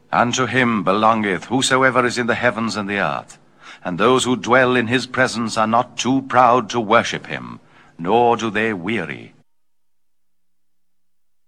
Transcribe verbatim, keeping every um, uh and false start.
And to him belongeth whosoever is in the heavens and the earth, and those who dwell in his presence are not too proud to worship him, nor do they weary.